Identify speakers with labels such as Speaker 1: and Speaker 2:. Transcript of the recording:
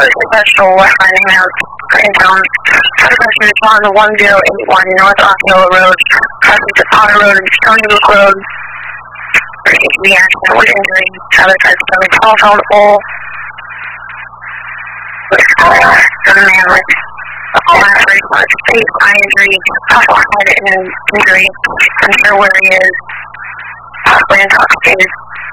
Speaker 1: Special West Riding House in town. Suspect is on the 1081 North Osceola Road, crossing to Potter Road and Stony Brook Road. The accident with injury. Other types of telephone pole. The man with last response, face, eye injury, possible head and injury. Unsure where he is. Possibly intoxicated.